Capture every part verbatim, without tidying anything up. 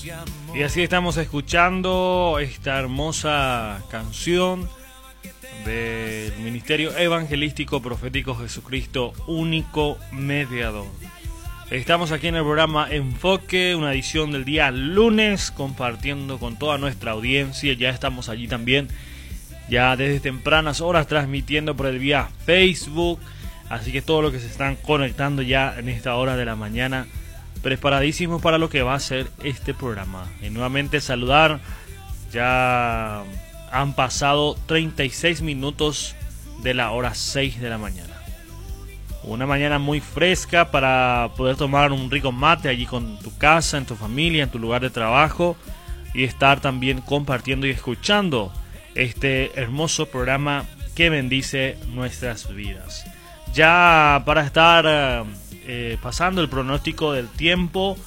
Y así estamos escuchando esta hermosa canción del Ministerio Evangelístico Profético Jesucristo, único mediador. Estamos aquí en el programa Enfoque, una edición del día lunes, compartiendo con toda nuestra audiencia. Ya estamos allí también, ya desde tempranas horas, transmitiendo por el vía Facebook. Así que todos los que se están conectando ya en esta hora de la mañana, preparadísimos para lo que va a ser este programa. Y nuevamente saludar, ya han pasado treinta y seis minutos de la hora seis de la mañana. Una mañana muy fresca para poder tomar un rico mate allí con tu casa, en tu familia, en tu lugar de trabajo, y estar también compartiendo y escuchando este hermoso programa que bendice nuestras vidas. Ya para estar eh, pasando el pronóstico del tiempo,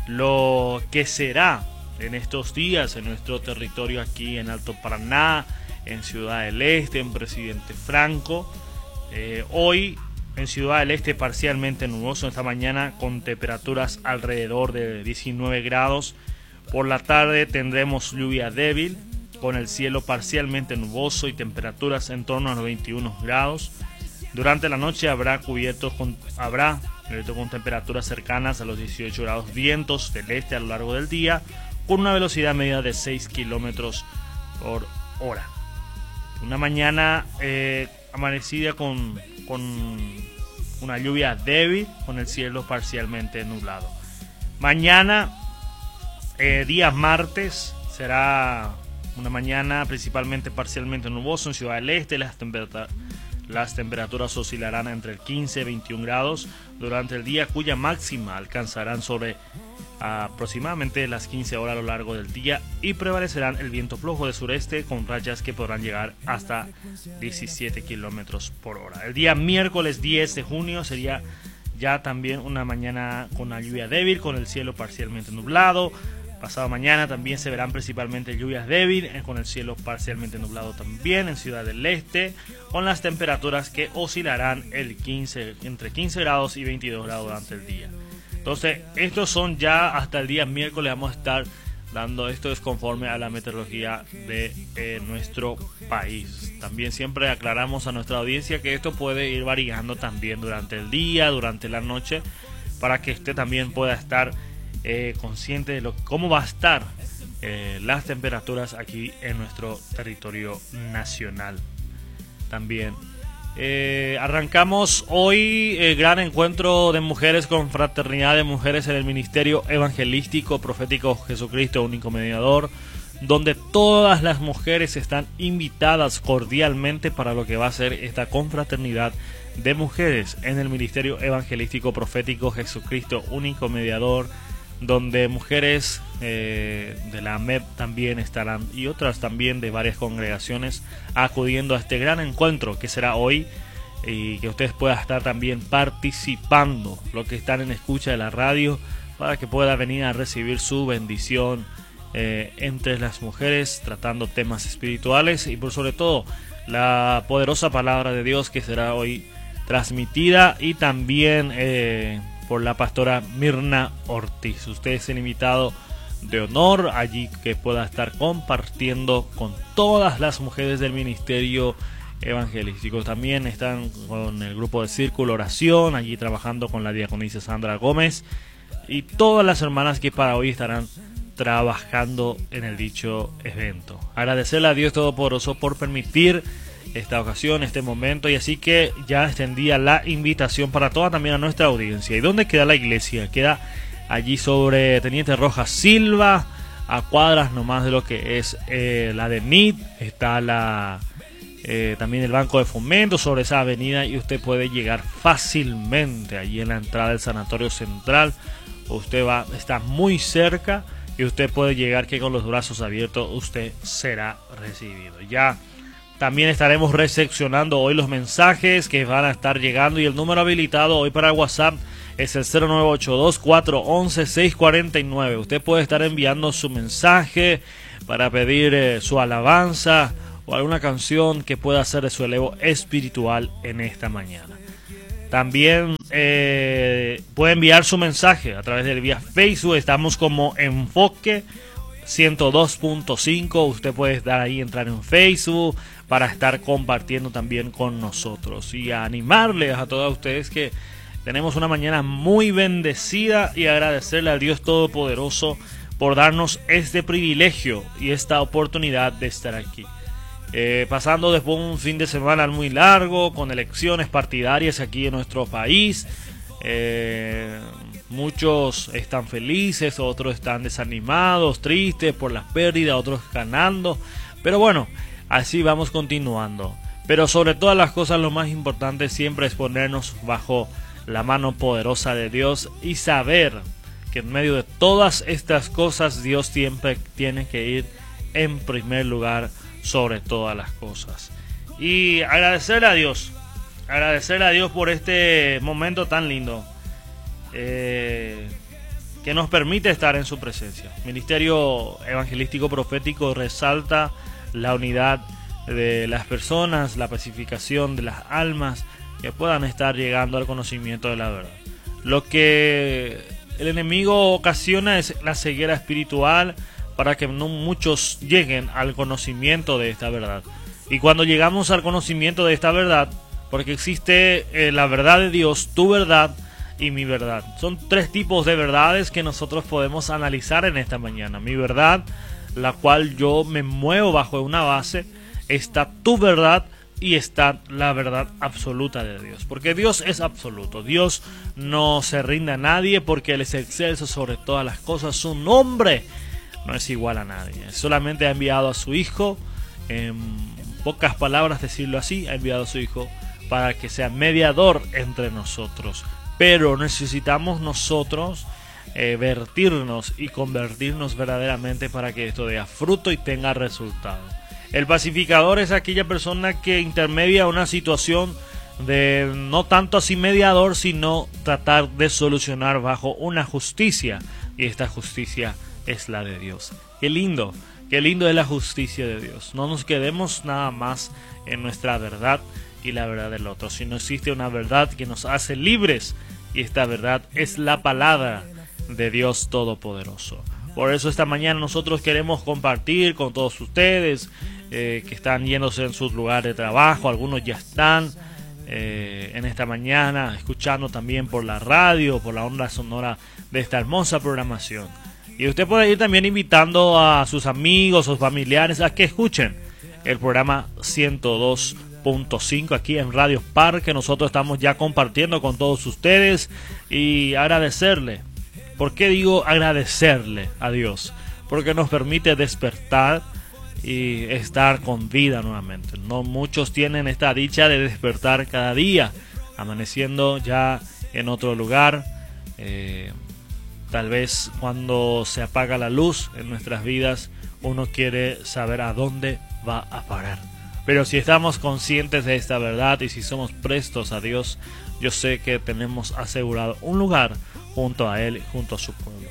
lo que será en estos días en nuestro territorio aquí en Alto Paraná, en Ciudad del Este, en Presidente Franco. Eh, hoy en Ciudad del Este parcialmente nuboso esta mañana, con temperaturas alrededor de diecinueve grados. Por la tarde tendremos lluvia débil, con el cielo parcialmente nuboso y temperaturas en torno a los veintiuno grados. Durante la noche habrá cubiertos con, habrá cubierto con temperaturas cercanas a los dieciocho grados, vientos del este a lo largo del día, con una velocidad media de seis kilómetros por hora. Una mañana eh, amanecida con, con una lluvia débil, con el cielo parcialmente nublado. Mañana, eh, día martes, será una mañana principalmente parcialmente nuboso en Ciudad del Este. Las temperaturas Las temperaturas oscilarán entre el quince y veintiún grados durante el día, cuya máxima alcanzarán sobre aproximadamente las quince horas a lo largo del día, y prevalecerán el viento flojo de sureste con rachas que podrán llegar hasta diecisiete kilómetros por hora. El día miércoles diez de junio sería ya también una mañana con una lluvia débil, con el cielo parcialmente nublado. Pasado mañana también se verán principalmente lluvias débiles, con el cielo parcialmente nublado también en Ciudad del Este, con las temperaturas que oscilarán el quince, entre quince grados y veintidós grados durante el día. Entonces, estos son ya hasta el día miércoles, vamos a estar dando, esto es conforme a la meteorología de eh, nuestro país. También siempre aclaramos a nuestra audiencia que esto puede ir variando también durante el día, durante la noche, para que usted también pueda estar Eh, consciente de lo, cómo va a estar eh, las temperaturas aquí en nuestro territorio nacional. También eh, arrancamos hoy el gran encuentro de mujeres con fraternidad de mujeres en el Ministerio Evangelístico Profético Jesucristo, único mediador, donde todas las mujeres están invitadas cordialmente para lo que va a ser esta confraternidad de mujeres en el Ministerio Evangelístico Profético Jesucristo, único mediador, donde mujeres eh, de la M E P también estarán, y otras también de varias congregaciones, acudiendo a este gran encuentro que será hoy, y que ustedes puedan estar también participando, los que están en escucha de la radio, para que pueda venir a recibir su bendición eh, entre las mujeres, tratando temas espirituales y por sobre todo la poderosa palabra de Dios que será hoy transmitida, y también eh, por la pastora Mirna Ortiz. Usted es el invitado de honor allí, que pueda estar compartiendo con todas las mujeres del Ministerio Evangelístico. También están con el grupo de Círculo Oración, allí trabajando con la diaconisa Sandra Gómez, y todas las hermanas que para hoy estarán trabajando en el dicho evento. Agradecerle a Dios Todopoderoso por permitir esta ocasión, este momento, y así que ya extendía la invitación para toda también a nuestra audiencia. ¿Y dónde queda la iglesia? Queda allí sobre Teniente Rojas Silva, a cuadras nomás de lo que es eh, la de N I T. Está la eh, también el Banco de Fomento sobre esa avenida, y usted puede llegar fácilmente allí en la entrada del Sanatorio Central. Usted va, está muy cerca, y usted puede llegar, que con los brazos abiertos usted será recibido. Ya también estaremos recepcionando hoy los mensajes que van a estar llegando, y el número habilitado hoy para WhatsApp es el cero nueve ocho dos, cuatro uno uno, seis cuatro nueve. Usted puede estar enviando su mensaje para pedir eh, su alabanza o alguna canción que pueda ser de su elevo espiritual en esta mañana. También eh, puede enviar su mensaje a través del vía Facebook. Estamos como Enfoque ciento dos punto cinco. Usted puede dar ahí, entrar en Facebook para estar compartiendo también con nosotros. Y a animarles a todos ustedes que tenemos una mañana muy bendecida y agradecerle al Dios Todopoderoso por darnos este privilegio y esta oportunidad de estar aquí. Eh, pasando después un fin de semana muy largo con elecciones partidarias aquí en nuestro país. Eh, muchos están felices, otros están desanimados, tristes por las pérdidas, otros ganando. Pero bueno, así vamos continuando. Pero sobre todas las cosas, lo más importante siempre es ponernos bajo la mano poderosa de Dios y saber que en medio de todas estas cosas Dios siempre tiene que ir en primer lugar sobre todas las cosas. Y agradecerle a Dios, agradecerle a Dios por este momento tan lindo eh, que nos permite estar en su presencia. Ministerio Evangelístico Profético resalta la unidad de las personas, la pacificación de las almas que puedan estar llegando al conocimiento de la verdad. Lo que el enemigo ocasiona es la ceguera espiritual para que no muchos lleguen al conocimiento de esta verdad. Y cuando llegamos al conocimiento de esta verdad, porque existe eh, la verdad de Dios, tu verdad y mi verdad. Son tres tipos de verdades que nosotros podemos analizar en esta mañana. Mi verdad, la cual yo me muevo bajo una base, está tu verdad y está la verdad absoluta de Dios. Porque Dios es absoluto. Dios no se rinde a nadie porque Él es excelso sobre todas las cosas. Su nombre no es igual a nadie. Solamente ha enviado a su Hijo, en pocas palabras decirlo así, ha enviado a su Hijo para que sea mediador entre nosotros. Pero necesitamos nosotros eh, vertirnos y convertirnos verdaderamente para que esto dé fruto y tenga resultado. El pacificador es aquella persona que intermedia una situación de no tanto así mediador, sino tratar de solucionar bajo una justicia. Y esta justicia es la de Dios. Qué lindo, qué lindo es la justicia de Dios. No nos quedemos nada más en nuestra verdad y la verdad del otro, sino existe una verdad que nos hace libres, y esta verdad es la palabra de Dios Todopoderoso. Por eso esta mañana nosotros queremos compartir con todos ustedes eh, que están yéndose en sus lugares de trabajo. Algunos ya están eh, en esta mañana escuchando también por la radio, por la onda sonora de esta hermosa programación. Y usted puede ir también invitando a sus amigos o familiares a que escuchen el programa ciento dos punto cinco aquí en Radio Parque. Nosotros estamos ya compartiendo con todos ustedes y agradecerle. ¿Por qué digo agradecerle a Dios? Porque nos permite despertar y estar con vida nuevamente. No muchos tienen esta dicha de despertar cada día, amaneciendo ya en otro lugar. Eh, Tal vez cuando se apaga la luz en nuestras vidas, uno quiere saber a dónde va a parar. Pero si estamos conscientes de esta verdad y si somos prestos a Dios, yo sé que tenemos asegurado un lugar junto a Él, junto a su pueblo.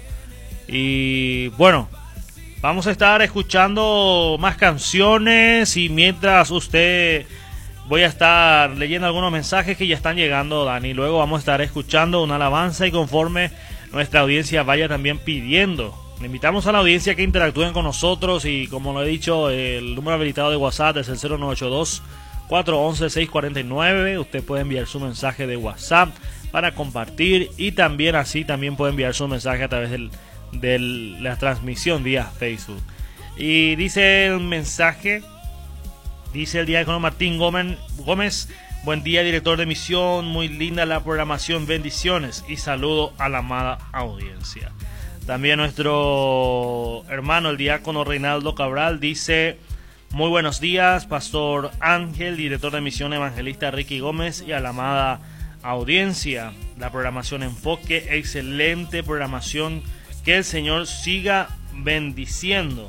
Y bueno, vamos a estar escuchando más canciones y mientras usted... voy a estar leyendo algunos mensajes que ya están llegando, Dani. Luego vamos a estar escuchando una alabanza y conforme nuestra audiencia vaya también pidiendo. Le invitamos a la audiencia que interactúen con nosotros y como lo he dicho, el número habilitado de WhatsApp es el cero nueve ocho dos, cuatro uno uno, seis cuatro nueve. Usted puede enviar su mensaje de WhatsApp para compartir y también así también puede enviar su mensaje a través del, de la transmisión vía Facebook. Y dice el mensaje, dice el diácono Martín Gómez, Gómez: buen día, director de misión, muy linda la programación, bendiciones y saludo a la amada audiencia. También nuestro hermano el diácono Reinaldo Cabral dice: muy buenos días, Pastor Ángel, director de misión evangelista Ricky Gómez y a la amada audiencia. La programación Enfoque, excelente programación, que el Señor siga bendiciendo.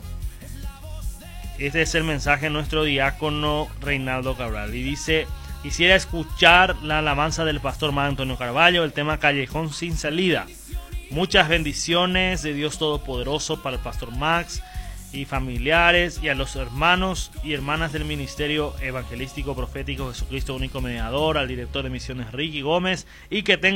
Este es el mensaje de nuestro diácono Reinaldo Cabral y dice: quisiera escuchar la alabanza del pastor Mar Antonio Carvalho, el tema Callejón sin salida. Muchas bendiciones de Dios Todopoderoso para el pastor Max y familiares, y a los hermanos y hermanas del Ministerio Evangelístico Profético Jesucristo Único Mediador, al director de misiones Ricky Gómez, y que tengan